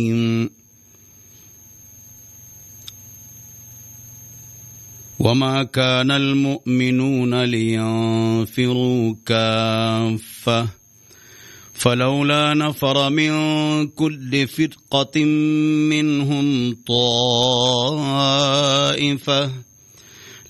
وما كان المؤمنون لينفروا كافة فلولا نفر من كل فرقة منهم طائفة